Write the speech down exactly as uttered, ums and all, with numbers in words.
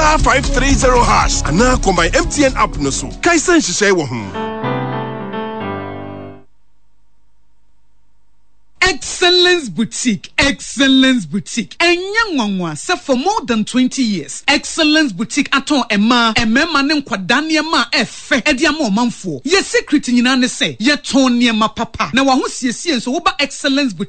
star five three zero hash. Ana combine M T N app no so. Kaisan shishay wo ho. Excellence Boutique, Excellence Boutique. Enya nwanwa se for more than twenty years. Excellence Boutique aton ema, emema ne nkwadane ma efe. Edi ama omanfo. Ye secret nyina ne se, ye ton niema papa. Na wa ho siesie nso wo ba Excellence Boutique